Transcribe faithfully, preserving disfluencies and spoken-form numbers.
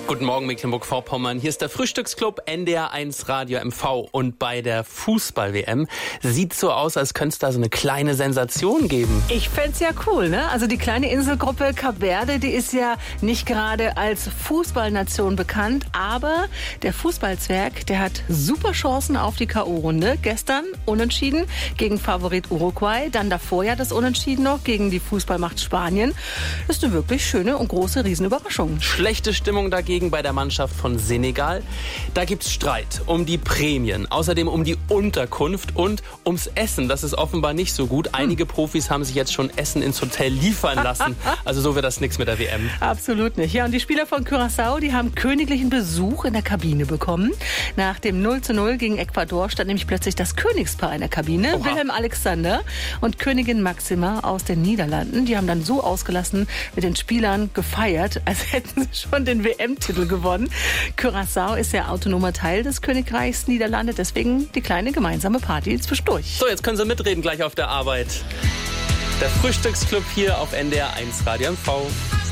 Guten Morgen, Mecklenburg-Vorpommern. Hier ist der Frühstücksclub N D R eins Radio M V. Und bei der Fußball-W M sieht so aus, als könnte es da so eine kleine Sensation geben. Ich fänd's ja cool, ne? Also die kleine Inselgruppe Kap Verde, die ist ja nicht gerade als Fußballnation bekannt. Aber der Fußballzwerg, der hat super Chancen auf die K O-Runde. Gestern unentschieden gegen Favorit Uruguay. Dann davor ja das Unentschieden noch gegen die Fußballmacht Spanien. Das ist eine wirklich schöne und große Riesenüberraschung. Schlechte Stimmung dagegen bei der Mannschaft von Senegal. Da gibt's Streit um die Prämien, außerdem um die Unterkunft und ums Essen. Das ist offenbar nicht so gut. Einige hm. Profis haben sich jetzt schon Essen ins Hotel liefern lassen. Also so wird das nichts mit der W M. Absolut nicht. Ja, und die Spieler von Curaçao, die haben königlichen Besuch in der Kabine bekommen. Nach dem null zu null gegen Ecuador stand nämlich plötzlich das Königspaar in der Kabine. Oha. Wilhelm Alexander und Königin Maxima aus den Niederlanden. Die haben dann so ausgelassen mit den Spielern gefeiert, als hätten sie schon den W M-Titel gewonnen. Curaçao ist ja autonomer Teil des Königreichs Niederlande, deswegen die kleine gemeinsame Party zwischendurch. So, jetzt können Sie mitreden gleich auf der Arbeit. Der Frühstücksclub hier auf N D R eins Radio M V.